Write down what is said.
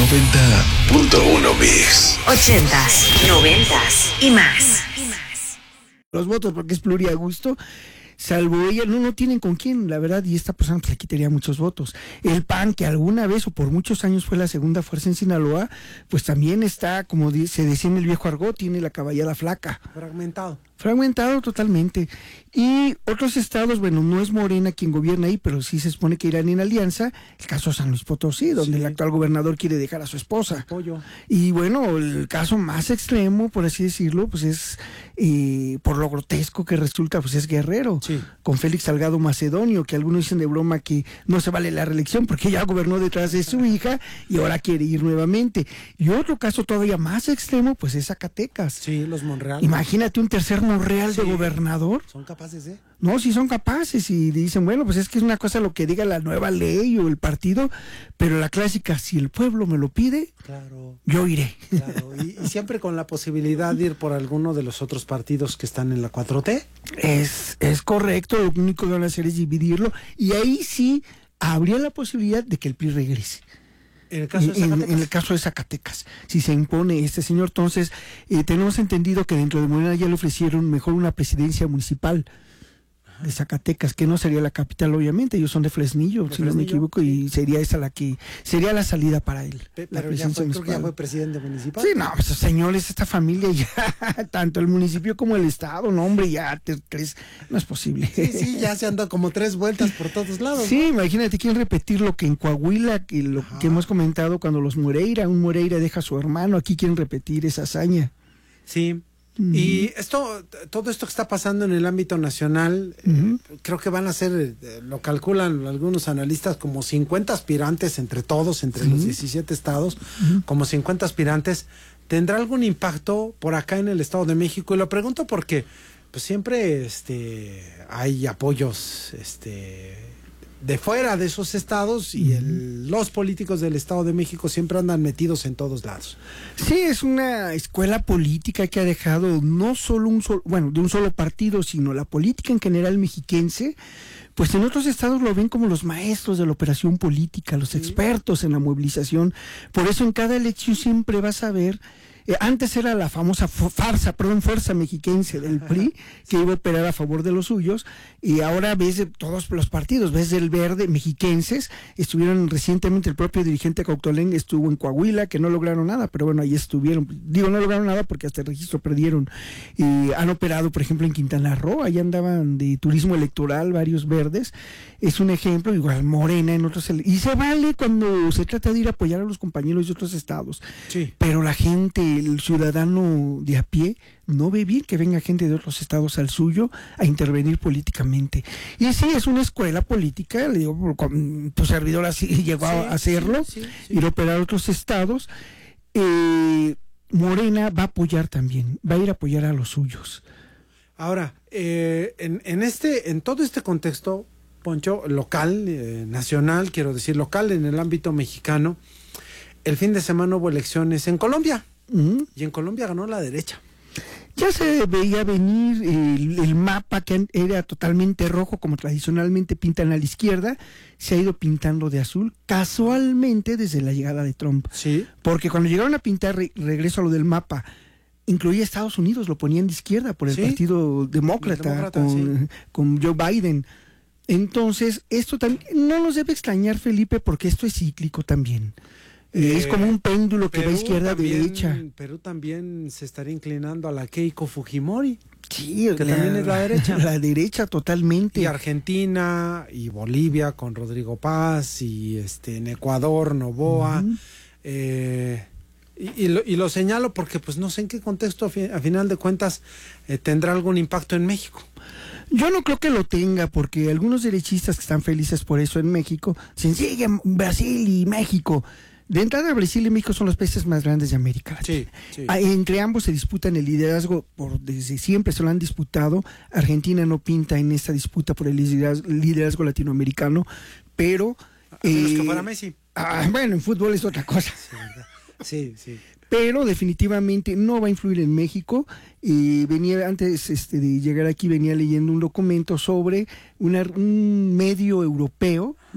90.1 Mix. 80s, 90s y más. Los votos porque es pluriagusto, salvo ella, no tienen con quién, la verdad, y esta persona pues, le quitaría muchos votos. El PAN, que alguna vez o por muchos años fue la segunda fuerza en Sinaloa, pues también está, como se decía en el viejo argot, tiene la caballada flaca. Fragmentado totalmente. Y otros estados, bueno, no es Morena quien gobierna ahí, pero sí se supone que irán en alianza. El caso de San Luis Potosí, donde el actual gobernador quiere dejar a su esposa. Apoyo. Y bueno, el caso más extremo, por así decirlo, pues es, por lo grotesco que resulta, pues es Guerrero. Sí. Con Félix Salgado Macedonio, que algunos dicen de broma que no se vale la reelección porque ya gobernó detrás de su hija y ahora quiere ir nuevamente. Y otro caso todavía más extremo, pues es Zacatecas. Sí, los Monreal. Imagínate un tercer Monreal de gobernador. ¿Son capaces de? No, sí son capaces y dicen, bueno, pues es que es una cosa lo que diga la nueva ley o el partido, pero la clásica, si el pueblo me lo pide, claro, yo iré. Claro, y siempre con la posibilidad de ir por alguno de los otros partidos que están en la 4T. Es correcto, lo único que van a hacer es dividirlo y ahí sí habría la posibilidad de que el PRI regrese. En el caso de Zacatecas. En el caso de Zacatecas, si se impone este señor, entonces tenemos entendido que dentro de Morena ya le ofrecieron mejor una presidencia municipal de Zacatecas, que no sería la capital obviamente, ellos son de Fresnillo, si no me equivoco, y sería esa la que sería la salida para él. Pero ya fue, creo que ya fue presidente municipal. Sí, no, pues señores, esta familia ya, tanto el municipio como el estado, no hombre, ya tres, no es posible. Sí, ya se han dado como 3 vueltas por todos lados. Sí, ¿no? Imagínate, quieren repetir lo que en Coahuila, que lo que hemos comentado cuando un Moreira deja a su hermano, aquí quieren repetir esa hazaña. Sí. Y todo esto que está pasando en el ámbito nacional, creo que van a ser, lo calculan algunos analistas, como 50 aspirantes entre todos, entre los 17 estados, como 50 aspirantes. ¿Tendrá algún impacto por acá en el Estado de México? Y lo pregunto porque pues siempre hay apoyos de fuera de esos estados y los políticos del Estado de México siempre andan metidos en todos lados. Sí, es una escuela política que ha dejado no solo de un solo partido, sino la política en general mexiquense, pues en otros estados lo ven como los maestros de la operación política, los expertos en la movilización. Por eso en cada elección siempre vas a ver. Antes era la famosa fuerza mexiquense del PRI, que iba a operar a favor de los suyos, y ahora ves de todos los partidos, ves del Verde, mexiquenses, estuvieron recientemente, el propio dirigente Cuauhtémoc estuvo en Coahuila, que no lograron nada, pero bueno, ahí estuvieron, no lograron nada porque hasta el registro perdieron, y han operado, por ejemplo, en Quintana Roo, ahí andaban de turismo electoral, varios verdes, es un ejemplo, igual Morena en otros, y se vale cuando se trata de ir a apoyar a los compañeros de otros estados, sí. Pero la gente, el ciudadano de a pie, no ve bien que venga gente de otros estados al suyo a intervenir políticamente. Y sí, es una escuela política, le digo, tu servidor así llegó a hacerlo, ir a operar a otros estados. Morena va a apoyar también, va a ir a apoyar a los suyos. Ahora, en todo este contexto, Poncho, local, nacional, quiero decir, local en el ámbito mexicano, el fin de semana hubo elecciones en Colombia. Y en Colombia ganó la derecha. Ya se veía venir el mapa que era totalmente rojo, como tradicionalmente pintan a la izquierda, se ha ido pintando de azul, casualmente desde la llegada de Trump. Sí. Porque cuando llegaron a pintar, regreso a lo del mapa, incluía Estados Unidos, lo ponían de izquierda por el Partido Demócrata con Joe Biden. Entonces, esto también no nos debe extrañar, Felipe, porque esto es cíclico también. Es como un péndulo que va izquierda a derecha. Perú también se estaría inclinando a la Keiko Fujimori. Sí, que también es la derecha. La derecha totalmente. Y Argentina y Bolivia con Rodrigo Paz y en Ecuador Noboa. Y lo señalo porque pues no sé en qué contexto a final de cuentas tendrá algún impacto en México. Yo no creo que lo tenga, porque algunos derechistas que están felices por eso en México, siguen Brasil y México. De entrada, Brasil y México son los países más grandes de América Latina. Sí. Entre ambos se disputan el liderazgo, desde siempre se lo han disputado. Argentina no pinta en esta disputa por el liderazgo latinoamericano, pero... A menos que fuera Messi. Bueno, en fútbol es otra cosa. Sí, ¿verdad? Sí. Pero definitivamente no va a influir en México. Venía antes de llegar aquí, venía leyendo un documento sobre un medio europeo